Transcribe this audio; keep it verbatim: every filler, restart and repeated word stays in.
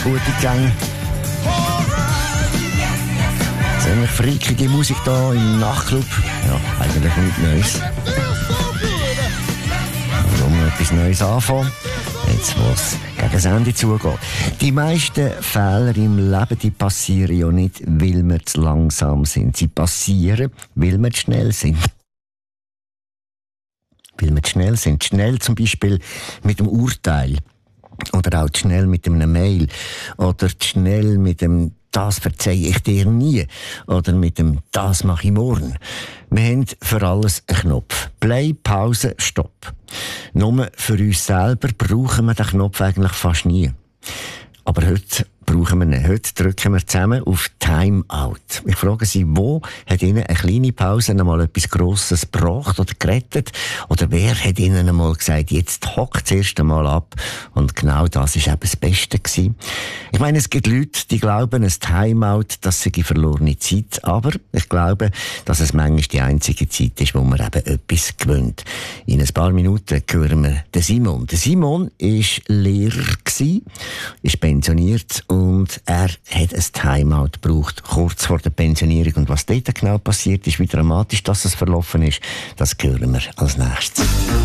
gute Gänge. Ziemlich freakige Musik hier im Nachtclub. Ja, eigentlich nichts Neues. Warum etwas Neues anfangen? Jetzt muss gegen das Ende zugehen. Die meisten Fehler im Leben, die passieren ja nicht, weil wir zu langsam sind. Sie passieren, weil wir zu schnell sind. Weil wir zu schnell sind. Schnell zum Beispiel mit dem Urteil. Oder auch zu schnell mit einem Mail. Oder zu schnell mit dem «Das verzeihe ich dir nie» oder mit dem «Das mache ich morgen». Wir haben für alles einen Knopf. Play, Pause, Stopp. Nur für uns selber brauchen wir den Knopf eigentlich fast nie. Aber heute brauchen wir ihn. Heute drücken wir zusammen auf Timeout. Ich frage Sie, wo hat Ihnen eine kleine Pause einmal etwas Grosses gebracht oder gerettet? Oder wer hat Ihnen einmal gesagt, jetzt hockt das erste Mal ab? Und genau das war eben das Beste gewesen. Ich meine, es gibt Leute, die glauben, ein Timeout, das sei verlorene Zeit. Aber ich glaube, dass es manchmal die einzige Zeit ist, wo man eben etwas gewöhnt. In ein paar Minuten hören wir den Simon. Der Simon war Lehrer, ist pensioniert und er hat ein Timeout gebraucht, kurz vor der Pensionierung. Und was dort genau passiert ist, wie dramatisch das verlaufen ist, das hören wir als nächstes.